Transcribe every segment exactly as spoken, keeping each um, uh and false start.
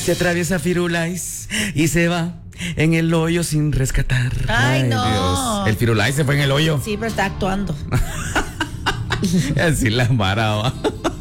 Se atraviesa Firulais y se va en el hoyo sin rescatar. Ay, Ay no. Dios. El Firulais se fue en el hoyo. Sí, pero está actuando. Así la embaraba.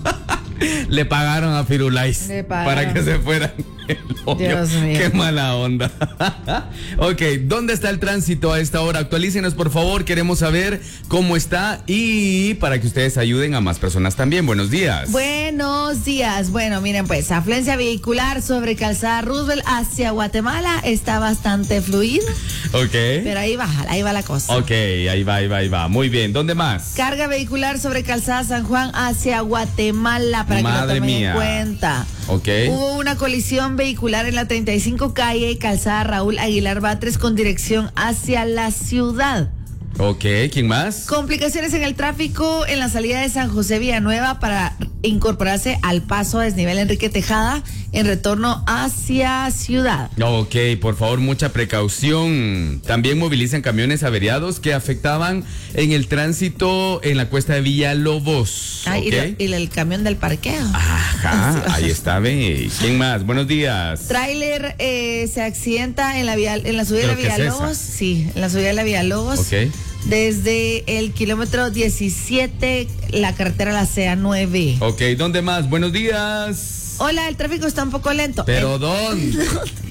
Le pagaron a Firulais para que se fuera el hoyo. Dios mío. Qué mala onda. Ok, ¿dónde está el tránsito a esta hora? Actualícenos, por favor. Queremos saber cómo está y para que ustedes ayuden a más personas también. Buenos días. Buenos días. Bueno, miren pues, afluencia vehicular sobre Calzada Roosevelt hacia Guatemala está bastante fluida. Ok. Pero ahí va, ahí va la cosa. Ok, ahí va, ahí va, ahí va. Muy bien. ¿Dónde más? Carga vehicular sobre Calzada San Juan hacia Guatemala para Madre que lo tomen mía. en cuenta. Ok. Hubo una colisión vehicular en la treinta y cinco calle Calzada Raúl Aguilar Batres con dirección hacia la ciudad. Ok, ¿quién más? Complicaciones en el tráfico en la salida de San José Villanueva para incorporarse al paso a desnivel Enrique Tejada en retorno hacia ciudad. Ok, por favor, mucha precaución. También movilizan camiones averiados que afectaban en el tránsito en la cuesta de Villalobos. Ah, okay. y, lo, y el camión del parqueo. Ajá, ahí está, ve. ¿Quién más? Buenos días. Tráiler eh, se accidenta en la, vía, en la subida de la ¿Pero qué es Villalobos. esa? Sí, en la subida de la Villalobos. Ok. Desde el kilómetro diecisiete, la carretera la C A nueve. Ok, ¿dónde más? Buenos días. Hola, el tráfico está un poco lento. ¿Pero el... dónde?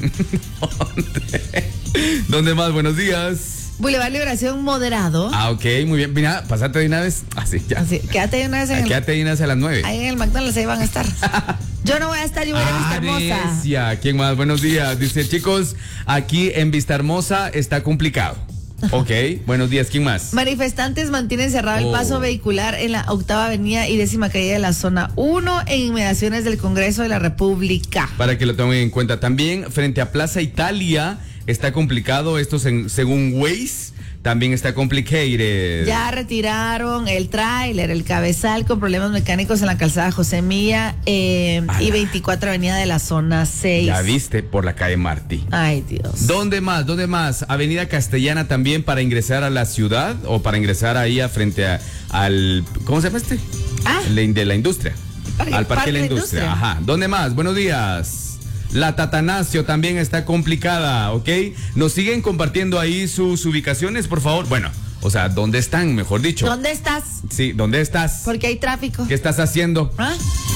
¿Dónde? ¿Dónde más? Buenos días. Boulevard Liberación moderado. Ah, ok, muy bien. Mira, pasate de una vez. Así, ya. Así, quédate de una vez en ah, el... Quédate de una vez a las nueve. Ahí en el McDonald's, ahí van a estar. Yo no voy a estar, yo voy a ir a Vista Hermosa. Necia. ¿Quién más? Buenos días. Dice, chicos, aquí en Vista Hermosa está complicado. Ok, buenos días, ¿quién más? Manifestantes mantienen cerrado Oh. el paso vehicular en la octava avenida y décima calle de la zona uno en inmediaciones del Congreso de la República. Para que lo tomen en cuenta. También frente a Plaza Italia está complicado, esto en, según Waze, también está complicated. Ya retiraron el tráiler, el cabezal con problemas mecánicos en la calzada José Milla eh, y veinticuatro avenida de la zona seis. Ya viste, por la calle Martí. Ay, Dios. ¿Dónde más? ¿Dónde más? Avenida Castellana también para ingresar a la ciudad o para ingresar ahí a frente a, al, ¿cómo se llama este? Ah. El de la industria. Parque, al Parque, Parque de la industria. industria. Ajá. ¿Dónde más? Buenos días. La Tatanasio también está complicada, ¿ok? Nos siguen compartiendo ahí sus ubicaciones, por favor. Bueno, o sea, ¿dónde están, mejor dicho? ¿Dónde estás? Sí, ¿dónde estás? Porque hay tráfico. ¿Qué estás haciendo? ¿Ah?